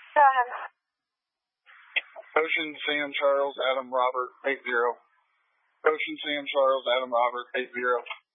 Go ahead. Ocean Sam Charles Adam Robert 80. Ocean Sam Charles Adam Robert 80.